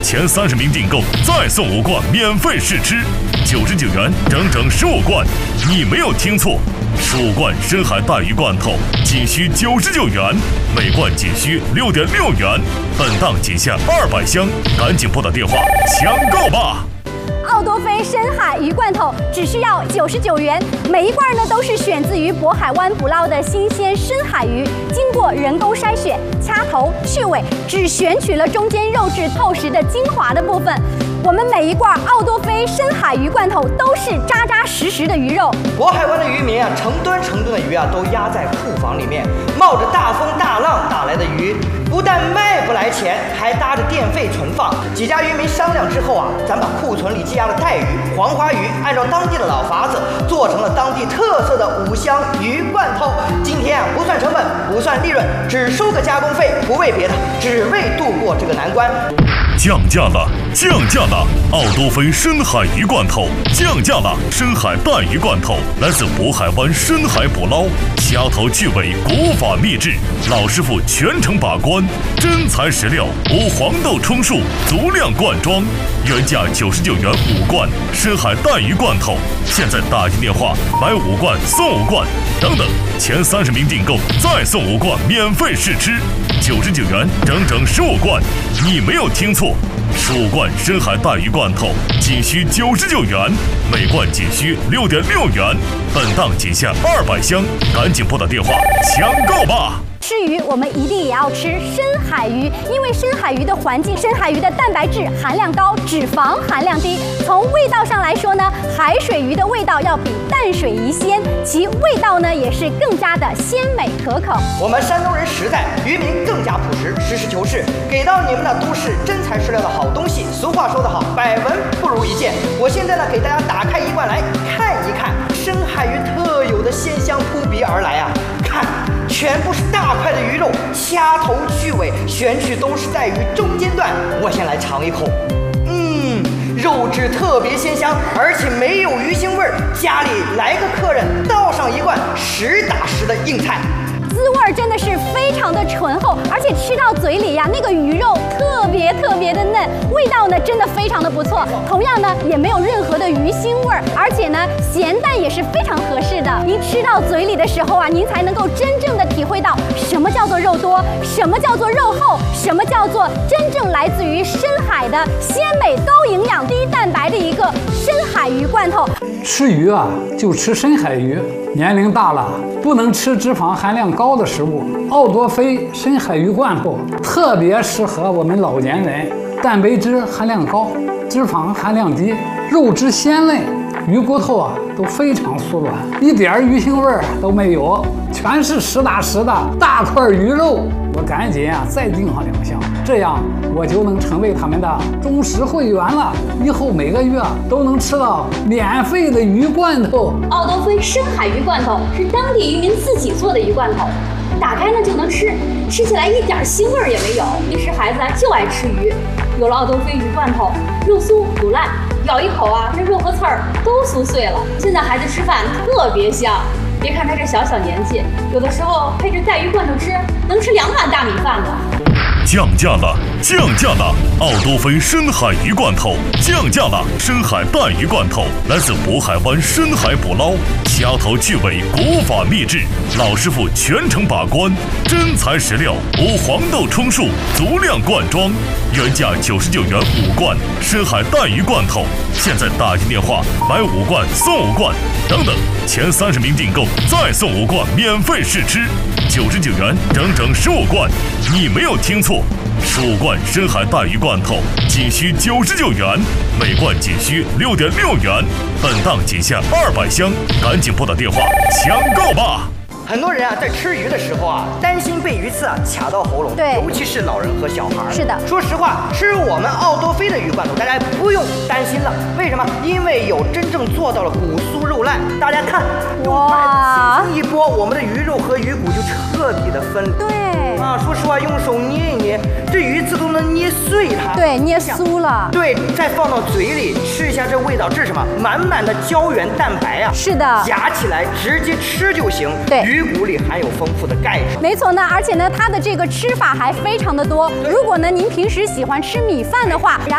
前30名订购再送5罐免费试吃，99元整整15罐，你没有听错，15罐深海带鱼罐头仅需99元，每罐仅需6.6元，本档仅限200箱，赶紧拨打电话抢购吧！ 奥多菲深海鱼罐头只需要99元，每一罐呢都是选自于渤海湾捕捞的新鲜深海鱼，经过人工筛选、掐头去尾，只选取了中间肉质透实的精华的部分。我们每一罐奥多菲深海鱼罐头都是扎扎实实的鱼肉。 渤海湾的渔民啊，成吨成吨的鱼啊都压在库房里面，冒着大风大浪打来的鱼，不但卖不来钱，还搭着电费存放。几家渔民商量之后啊，咱把库存里积压的带鱼、黄花鱼，按照当地的老法子，做成了当地特色的5香鱼罐头。今天啊，不算成本，不算利润，只收个加工费，不为别的，只为度过这个难关。 降价了，降价了！奥多菲深海鱼罐头降价了，深海带鱼罐头来自渤海湾深海捕捞，掐头去尾，古法秘制，老师傅全程把关，真材实料，无黄豆充数，足量灌装，原价99元5罐深海带鱼罐头，现在打进电话买5罐送5罐，等等，前30名订购再送5罐免费试吃，99元整整15罐，你没有听错，15罐深海带鱼罐头仅需99元，每罐仅需6.6元，本档仅限200箱，赶紧拨打电话抢购吧！ 吃鱼，我们一定也要吃深海鱼，因为深海鱼的环境，深海鱼的蛋白质含量高，脂肪含量低。从味道上来说呢，海水鱼的味道要比淡水鱼鲜，其味道呢也是更加的鲜美可口。 我们山东人实在，渔民更加朴实，实事求是，给到你们的都是真材实料的好东西。俗话说得好，百闻不如一见。我现在呢，给大家打开一罐来看一看，深海鱼特有的鲜香扑鼻而来啊！看，全部是大块的鱼肉，掐头去尾，选取都是带鱼中间段。我先来尝一口，肉质特别鲜香，而且没有鱼腥味儿。家里来个客人，倒上一罐实打实的硬菜。 滋味真的是非常的醇厚，而且吃到嘴里呀，那个鱼肉特别的嫩，味道呢真的非常的不错。同样呢，也没有任何的鱼腥味儿，而且呢，咸淡也是非常合适的。您吃到嘴里的时候啊，您才能够真正的体会到什么叫做肉多，什么叫做肉厚，什么叫做真正来自于深海的鲜美、高营养、低蛋白的一个深海鱼罐头。 吃鱼啊，就吃深海鱼。年龄大了，不能吃脂肪含量高的食物。奥多菲深海鱼罐头特别适合我们老年人，蛋白质含量高，脂肪含量低，肉质鲜嫩，鱼骨头啊都非常酥软，一点鱼腥味儿都没有，全是实打实的大块鱼肉。我赶紧啊再订上2箱，这样我就能成为他们的忠实会员了。以后每个月都能吃到免费的鱼罐头。 奥多菲深海鱼罐头是当地渔民自己做的鱼罐头，打开呢就能吃，吃起来一点腥味儿也没有。平时孩子就爱吃鱼，有了奥多菲鱼罐头，肉酥不烂，咬一口啊，这肉和刺儿都酥碎了。现在孩子吃饭特别香。别看他这小年纪，有的时候配着带鱼罐头吃，能吃2碗大米饭呢。 降价了，降价了！奥多菲深海鱼罐头降价了，深海带鱼罐头来自渤海湾深海捕捞，掐头去尾，古法秘制，老师傅全程把关，真材实料，无黄豆充数，足量灌装，原价99元5罐深海带鱼罐头，现在打进电话买5罐送5罐，等等，前30名订购再送5罐免费试吃，99元整整15罐，你没有听错，15罐深海带鱼罐头仅需99元，每罐仅需6.6元，本档仅限200箱，赶紧拨打电话抢购吧！ 很多人啊，在吃鱼的时候啊，担心被鱼刺啊卡到喉咙， 对， 尤其是老人和小孩。 是的， 说实话，吃我们奥多菲的鱼罐头，大家不用担心了。为什么？因为有真正做到了骨酥肉烂。大家看，用筷子轻轻一拨，我们的鱼肉和鱼骨就彻底的分离。 对啊，说实话，用手捏一捏，这鱼刺都能捏碎它。 对，捏酥了。 对，再放到嘴里吃一下，这味道这是什么？满满的胶原蛋白啊！ 是的， 夹起来直接吃就行。 对， 鱼骨里含有丰富的钙质。 没错呢，而且呢，它的这个吃法还非常的多。如果呢您平时喜欢吃米饭的话，然